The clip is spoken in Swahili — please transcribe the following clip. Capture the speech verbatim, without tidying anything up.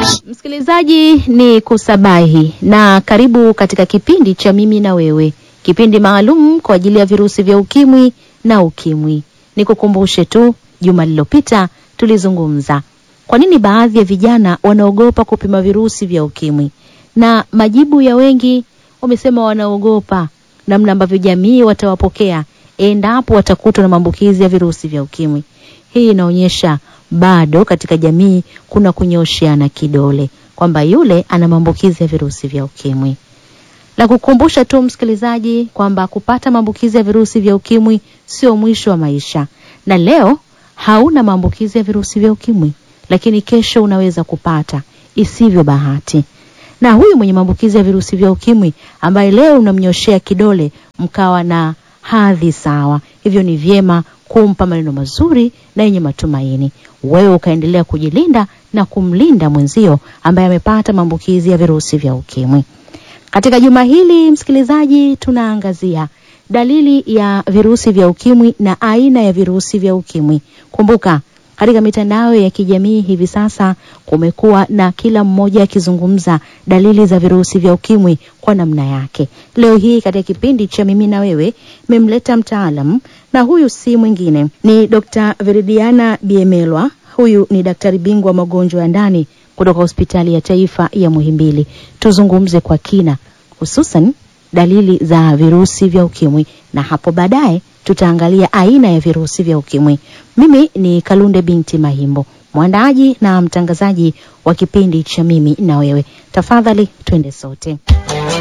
Msikilizaji, ni kusabahi na karibu katika kipindi cha Mimi na Wewe, kipindi maalum kwa ajili ya virusi vya ukimwi na ukimwi. Nikukumbushe tu, juma lililopita tulizungumza kwa nini baadhi ya vijana wanaogopa kupima virusi vya ukimwi, na majibu ya wengi wamesema wanaogopa namna ambavyo jamii watawapokea endapo watakutwa na maambukizi ya virusi vya ukimwi. Hii inaonyesha bado katika jamii kuna kunyosheana kidole kwamba yule ana maambukizi ya virusi vya ukimwi. La kukumbusha tu msikilizaji kwamba kupata maambukizi ya virusi vya ukimwi sio mwisho wa maisha. Na leo hauna maambukizi ya virusi vya ukimwi, lakini kesho unaweza kupata isivyo bahati. Na huyu mwenye maambukizi ya virusi vya ukimwi ambaye leo unamnyoshea kidole mkawa na hadhi sawa, hivyo ni vyema kumpa maneno mazuri na yenye matumaini. Wewe ukaendelea kujilinda na kumlinda mwenzio ambaye amepata maambukizi ya virusi vya ukimwi. Katika juma hili msikilizaji, tunaangazia dalili ya virusi vya ukimwi na aina ya virusi vya ukimwi. Kumbuka, katika mitandao ya kijamii hivi sasa kumekuwa na kila mmoja akizungumza dalili za virusi vya ukimwi kwa namna yake. Leo hii katika kipindi cha Mimi na Wewe memleta mtaalamu, na huyu si mwingine ni Dokta Veridiana Biemelwa. Huyu ni daktari bingwa magonjwa ya ndani kutoka Hospitali ya Taifa ya Muhimbili. Tuzungumze kwa kina hususan dalili za virusi vya ukimwi, na hapo baadaye tutaangalia aina ya virusi vya ukimwi. Mimi ni Kalunde binti Mahimbo, mwandaaji na mtangazaji wa kipindi cha Mimi na Wewe. Tafadhali twende sote.